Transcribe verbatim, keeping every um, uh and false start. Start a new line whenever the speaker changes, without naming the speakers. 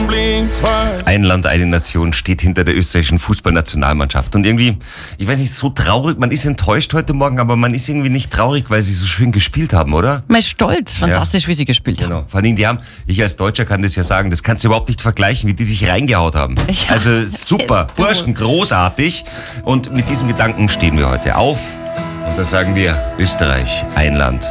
Ein Land, eine Nation steht hinter der österreichischen Fußballnationalmannschaft. Und irgendwie, ich weiß nicht, so traurig, man ist enttäuscht heute Morgen, aber man ist irgendwie nicht traurig, weil sie so schön gespielt haben, oder?
Man ist stolz, fantastisch,
Ja.
wie sie gespielt haben.
Genau. Vor allem, die haben, ich als Deutscher kann das ja sagen, das kannst du überhaupt nicht vergleichen, wie die sich reingehaut haben.
Ja.
Also super, Burschen, großartig. Und mit diesem Gedanken stehen wir heute auf. Und da sagen wir, Österreich, ein Land,